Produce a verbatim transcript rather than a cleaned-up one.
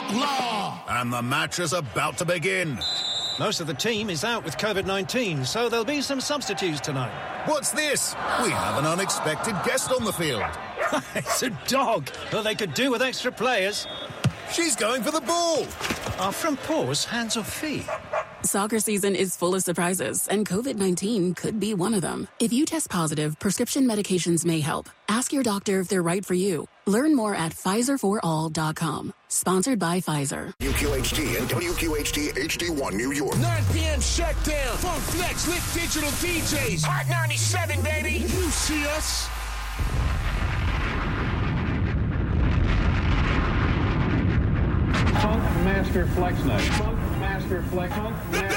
Law. And the match is about to begin. Most of the team is out with COVID nineteen, so there'll be some substitutes tonight. What's this? We have an unexpected guest on the field. It's a dog. Well, they could do with extra players. She's going for the ball. Are front paws hands or feet? Soccer season is full of surprises, and COVID nineteen could be one of them. If you test positive, prescription medications may help. Ask your doctor if they're right for you. Learn more at Pfizer for all dot com. Sponsored by Pfizer. W Q H T and W Q H T H D one New York. nine p.m. shutdown. Funk Flex, Lit Digital D Js. Hot ninety-seven, baby. You see us. Funk Master Flex Night. Funk Master Flex. Funk Master